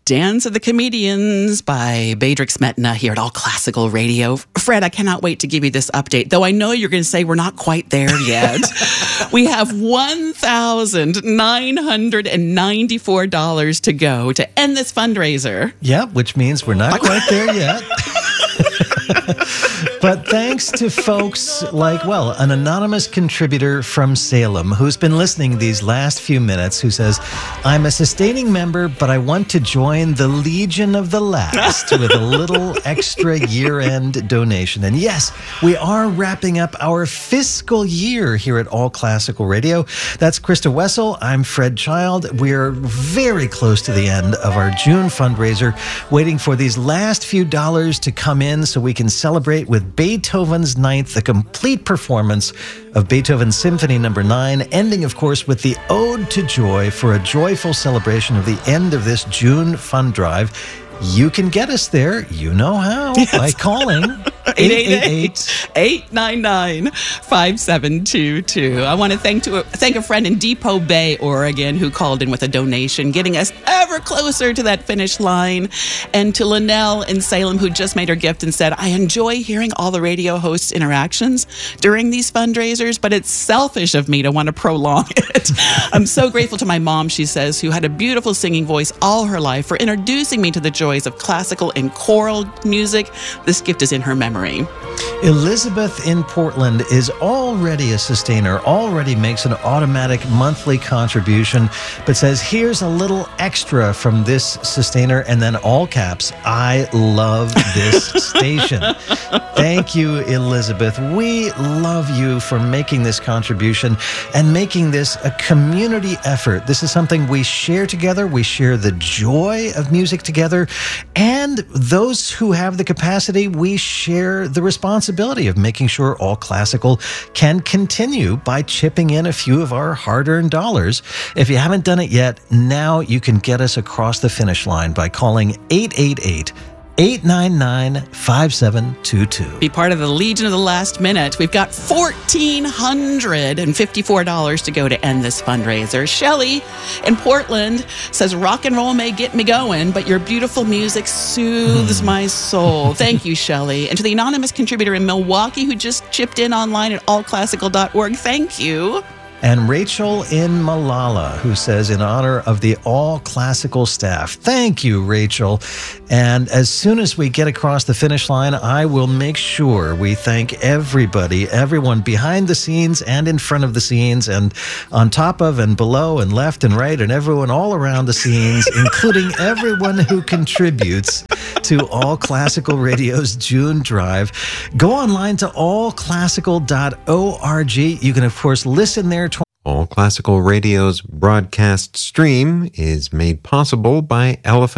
Dance of the Comedians by Bedrich Smetana here at All Classical Radio. Fred, I cannot wait to give you this update, though I know you're going to say we're not quite there yet. We have $1,994 to go to end this fundraiser. Yeah, which means we're not quite there yet. But thanks to folks like, well, an anonymous contributor from Salem who's been listening these last few minutes, who says, I'm a sustaining member, but I want to join the Legion of the Last with a little extra year-end donation. And yes, we are wrapping up our fiscal year here at All Classical Radio. That's Krista Wessel. I'm Fred Child. We're very close to the end of our June fundraiser, waiting for these last few dollars to come in so we can celebrate with Beethoven's Ninth, the complete performance of Beethoven's Symphony No. 9, ending, of course, with the Ode to Joy for a joyful celebration of the end of this June fund drive. You can get us there, you know how, by calling 888-899-5722. I want to thank a friend in Depot Bay, Oregon, who called in with a donation, getting us ever closer to that finish line. And to Linnell in Salem, who just made her gift and said, I enjoy hearing all the radio hosts' interactions during these fundraisers, but it's selfish of me to want to prolong it. I'm so grateful to my mom, she says, who had a beautiful singing voice all her life, for introducing me to the joys of classical and choral music. This gift is in her memory. Elizabeth in Portland is already a sustainer, already makes an automatic monthly contribution, but says, here's a little extra from this sustainer, and then all caps, I love this station. Thank you, Elizabeth. We love you for making this contribution and making this a community effort. This is something we share together. We share the joy of music together, and those who have the capacity, we share the responsibility of making sure All Classical can continue by chipping in a few of our hard-earned dollars. If you haven't done it yet, now you can get us across the finish line by calling 888-899-5722. Be part of the Legion of the Last Minute. We've got $1,454 to go to end this fundraiser. Shelley in Portland says, rock and roll may get me going, but your beautiful music soothes my soul. Thank you, Shelley. And to the anonymous contributor in Milwaukee who just chipped in online at allclassical.org, thank you. And Rachel in Malala, who says, in honor of the All Classical staff. Thank you, Rachel. And as soon as we get across the finish line, I will make sure we thank everybody, everyone behind the scenes and in front of the scenes and on top of and below and left and right and everyone all around the scenes, including everyone who contributes to All Classical Radio's June Drive. Go online to allclassical.org. You can, of course, listen there. All Classical Radio's broadcast stream is made possible by Elephant